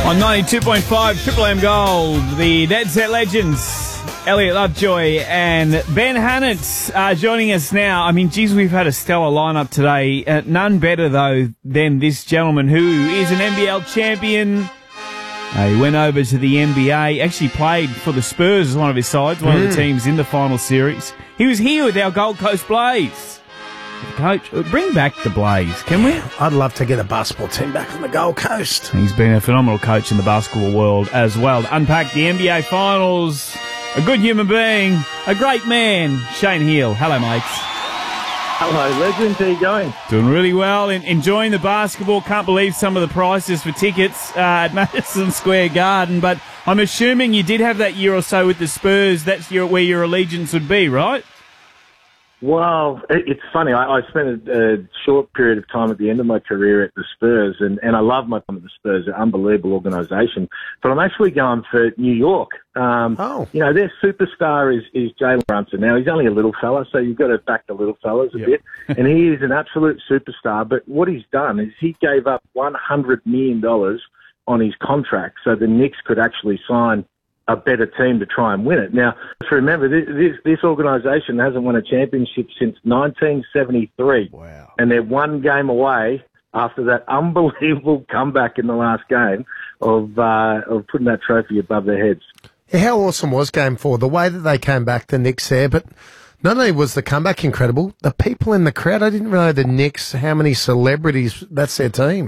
On 92.5 Triple M Gold, the Dead Set Legends, Elliot Lovejoy and Ben Hannett are joining us now. I mean, geez, we've had a stellar lineup today. None better, though, than this gentleman who is an NBL champion. He went over to the NBA, actually played for the Spurs as one of his sides, one of the teams in the final series. He was here with our Gold Coast Blaze. Coach, bring back the Blaze, can we? I'd love to get a basketball team back on the Gold Coast. He's been a phenomenal coach in the basketball world as well. To unpack the NBA Finals, a good human being, a great man, Shane Heal. Hello, mates. Hello, legends. How you going? Doing really well. Enjoying the basketball. Can't believe some of the prices for tickets at Madison Square Garden. But I'm assuming you did have that year or so with the Spurs. That's where your allegiance would be, right? Well, it's funny. I spent a short period of time at the end of my career at the Spurs, and I love my time at the Spurs. They're an unbelievable organisation. But I'm actually going for New York. You know, their superstar is Jalen Brunson. Now, he's only a little fella, so you've got to back the little fellas a bit. And he is an absolute superstar. But what he's done is he gave up $100 million on his contract so the Knicks could actually sign a better team to try and win it. Now, remember, this organisation hasn't won a championship since 1973. Wow. And they're one game away after that unbelievable comeback in the last game of putting that trophy above their heads. Yeah, how awesome was Game 4? The way that they came back, the Knicks there, but not only was the comeback incredible, the people in the crowd, I didn't know the Knicks, how many celebrities, that's their team.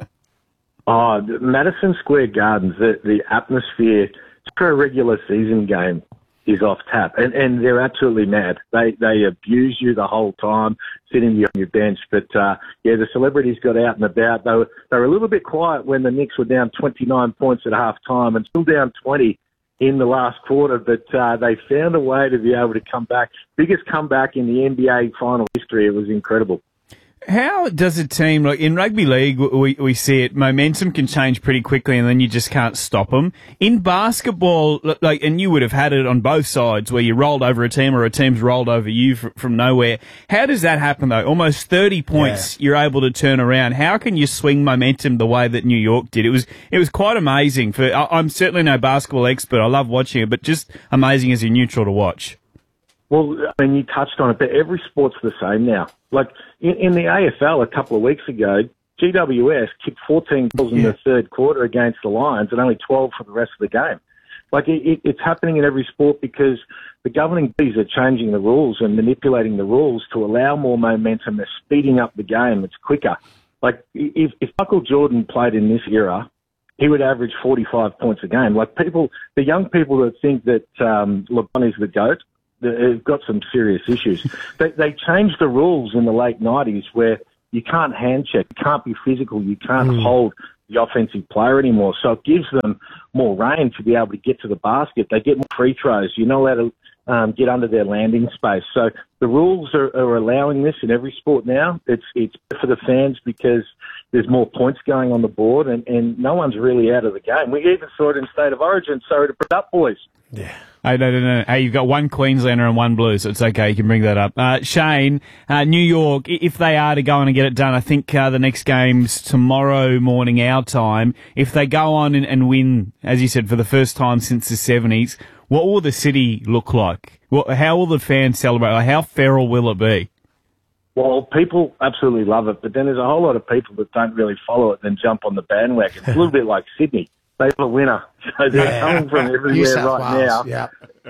Madison Square Gardens, the atmosphere for a regular season game is off tap, and they're absolutely mad. They abuse you the whole time, sitting you on your bench. But the celebrities got out and about. They were a little bit quiet when the Knicks were down 29 points at half time and still down 20 in the last quarter. But they found a way to be able to come back. Biggest comeback in the NBA final history. It was incredible. How does a team, like in rugby league, we see it, momentum can change pretty quickly and then you just can't stop them. In basketball, like, and you would have had it on both sides where you rolled over a team or a team's rolled over you from nowhere. How does that happen though? Almost 30 points you're able to turn around. How can you swing momentum the way that New York did? It was quite amazing. I'm certainly no basketball expert. I love watching it, but just amazing as a neutral to watch. Well, I mean, you touched on it, but every sport's the same now. Like, in the AFL a couple of weeks ago, GWS kicked 14 goals in the third quarter against the Lions and only 12 for the rest of the game. Like, it's happening in every sport because the governing bodies are changing the rules and manipulating the rules to allow more momentum. They're speeding up the game. It's quicker. Like, if Michael Jordan played in this era, he would average 45 points a game. Like, the young people that think that LeBron is the GOAT, they've got some serious issues. They changed the rules in the late 90s where you can't hand check, you can't be physical, you can't hold the offensive player anymore. So it gives them more range to be able to get to the basket. They get more free throws. You're not allowed to get under their landing space. So the rules are allowing this in every sport now. It's for the fans because there's more points going on the board and no one's really out of the game. We even saw it in State of Origin. Sorry to put it up, boys. Yeah. Hey, no. Hey, you've got one Queenslander and one Blue, so it's okay. You can bring that up. Shane, New York, if they are to go on and get it done, I think the next game's tomorrow morning our time. If they go on and win, as you said, for the first time since the 70s, what will the city look like? How will the fans celebrate? Like, how feral will it be? Well, people absolutely love it, but then there's a whole lot of people that don't really follow it and jump on the bandwagon. It's a little bit like Sydney. They're a winner. So they're coming from everywhere right now. Yeah.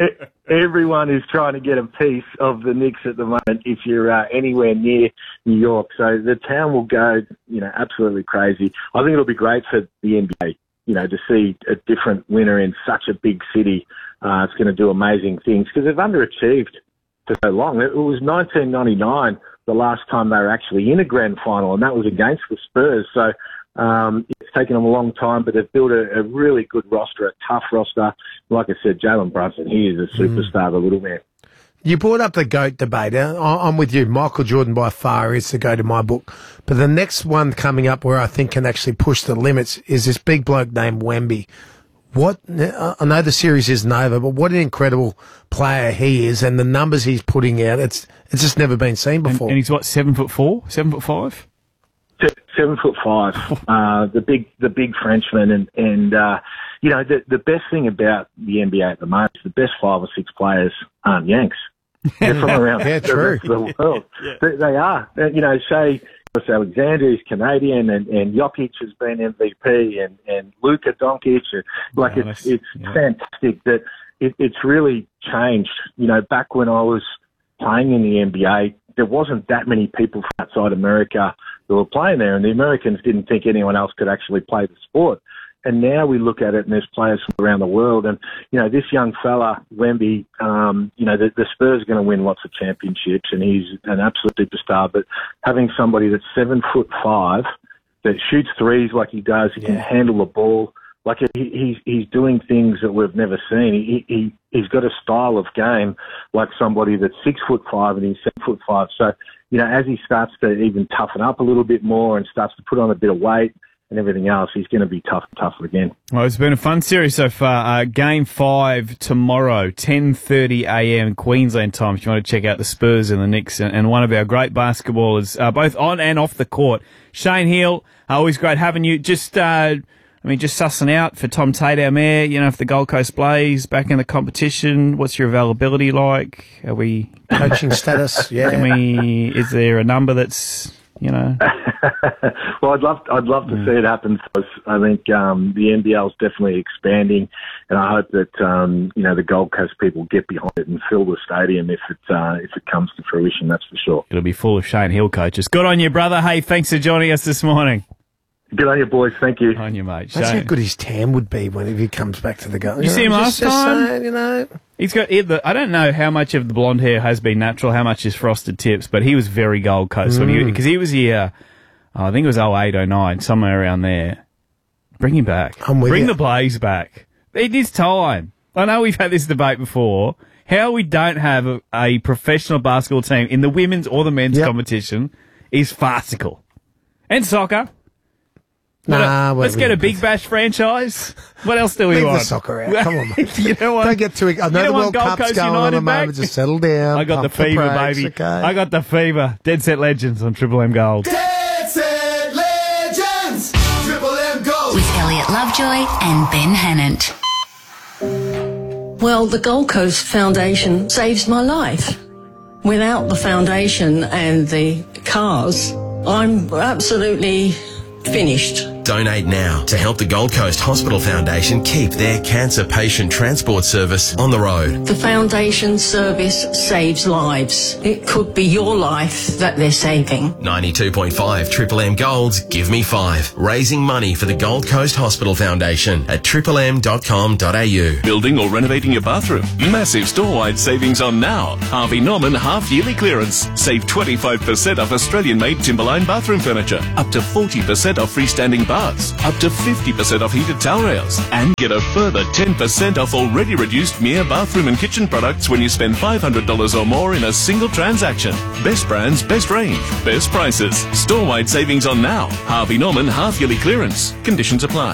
Everyone is trying to get a piece of the Knicks at the moment if you're anywhere near New York. So the town will go, absolutely crazy. I think it'll be great for the NBA, to see a different winner in such a big city. It's going to do amazing things because they've underachieved for so long. It was 1999 the last time they were actually in a grand final, and that was against the Spurs. So it's taken them a long time, but they've built a really good roster, a tough roster. Like I said, Jalen Brunson, he is a superstar, the little man. You brought up the GOAT debate. I'm with you. Michael Jordan by far is the GOAT in my book. But the next one coming up where I think can actually push the limits is this big bloke named Wemby. I know the series isn't over, but what an incredible player he is, and the numbers he's putting out, it's just never been seen before. And he's what, 7'4", 7'5"? 7'5", the big Frenchman, and the best thing about the NBA at the moment is the best 5 or 6 players aren't Yanks. They're from around the rest of the world. They are. Say Alexander is Canadian, and Jokic has been MVP, and Luka Doncic. It's fantastic that it's really changed. Back when I was playing in the NBA, there wasn't that many people from outside America who were playing there, and the Americans didn't think anyone else could actually play the sport. And now we look at it, and there's players from around the world. And, this young fella, Wemby, the Spurs are going to win lots of championships, and he's an absolute superstar. But having somebody that's 7'5", that shoots threes like he does, he can handle the ball. Like he's doing things that we've never seen. He's got a style of game like somebody that's 6'5" and he's 7'5". So, as he starts to even toughen up a little bit more and starts to put on a bit of weight and everything else, he's going to be tougher again. Well, it's been a fun series so far. Game 5 tomorrow, 10:30 a.m. Queensland time, if you want to check out the Spurs and the Knicks, and one of our great basketballers, both on and off the court. Shane Heal, always great having you. Just sussing out for Tom Tate, our mayor, if the Gold Coast Blaze back in the competition, what's your availability like? Are we... Coaching status, yeah. Is there a number that's... Well, I'd love to see it happen. I think the NBL is definitely expanding, and I hope that the Gold Coast people get behind it and fill the stadium if it comes to fruition. That's for sure. It'll be full of Shane Hill coaches. Good on you, brother. Hey, thanks for joining us this morning. Good on you, boys. Thank you. On you, mate. That's how good his tan would be if he comes back to the goal. You see him last time? Saying, He's got I don't know how much of the blonde hair has been natural, how much is frosted tips, but he was very Gold Coast because he was here. I think it was 08, 09, somewhere around there. Bring him back. Bring the Blaze back. It is time. I know we've had this debate before. How we don't have a professional basketball team in the women's or the men's competition is farcical. And soccer. Let's get a Big Bash franchise. What else do we want? Leave the soccer out. Come on, mate. You know what? Don't get too... I know the World Cup's going on at the moment. Just settle down. I got the fever, baby. Okay. I got the fever. Dead Set Legends on Triple M Gold. Dead Set Legends! Triple M Gold! With Elliot Lovejoy and Ben Hannant. Well, the Gold Coast Foundation saves my life. Without the foundation and the cars, I'm absolutely finished. Donate now to help the Gold Coast Hospital Foundation keep their cancer patient transport service on the road. The foundation service saves lives. It could be your life that they're saving. 92.5 Triple M Gold's Give Me 5. Raising money for the Gold Coast Hospital Foundation at triplem.com.au. Building or renovating your bathroom? Massive store-wide savings on now. Harvey Norman half-yearly clearance. Save 25% off Australian-made Timberline bathroom furniture. Up to 40% off freestanding baths. Up to 50% off heated towel rails. And get a further 10% off already reduced Mere bathroom and kitchen products when you spend $500 or more in a single transaction. Best brands, best range, best prices. Store-wide savings on now. Harvey Norman half-yearly clearance. Conditions apply.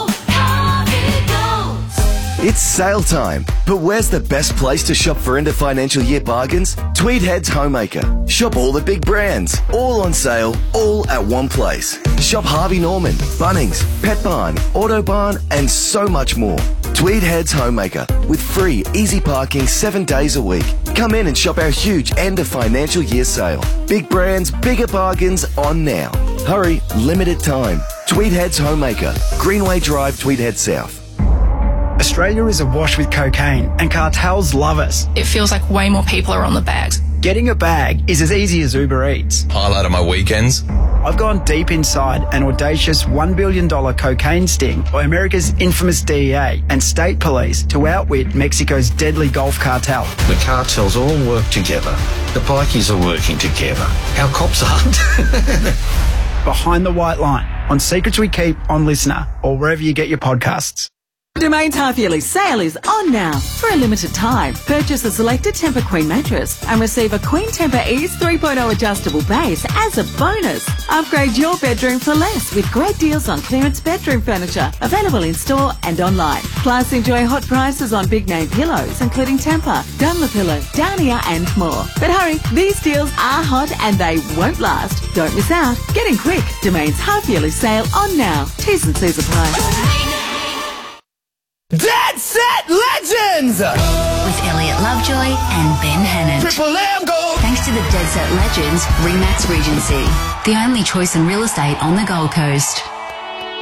It's sale time, but where's the best place to shop for end of financial year bargains? Tweed Head's Homemaker. Shop all the big brands, all on sale, all at one place. Shop Harvey Norman, Bunnings, Pet Barn, Autobarn, and so much more. Tweed Head's Homemaker, with free, easy parking 7 days a week. Come in and shop our huge end of financial year sale. Big brands, bigger bargains on now. Hurry, limited time. Tweed Head's Homemaker, Greenway Drive, Tweed Head South. Australia is awash with cocaine, and cartels love us. It feels like way more people are on the bags. Getting a bag is as easy as Uber Eats. Highlight of my weekends. I've gone deep inside an audacious $1 billion cocaine sting by America's infamous DEA and state police to outwit Mexico's deadly Gulf cartel. The cartels all work together. The bikies are working together. Our cops aren't. Behind the White Line, on Secrets We Keep, on Listener, or wherever you get your podcasts. Domain's half-yearly sale is on now. For a limited time, purchase a selected Tempur Queen mattress and receive a Queen Tempur Ease 3.0 adjustable base as a bonus. Upgrade your bedroom for less with great deals on clearance bedroom furniture, available in store and online. Plus, enjoy hot prices on big-name pillows, including Tempur, Dunlopillo, Downia and more. But hurry, these deals are hot and they won't last. Don't miss out. Get in quick. Domain's half-yearly sale on now. T's and C's apply. Dead Set Legends! With Elliot Lovejoy and Ben Hannant. Triple M Gold! Thanks to the Dead Set Legends Remax Regency, the only choice in real estate on the Gold Coast.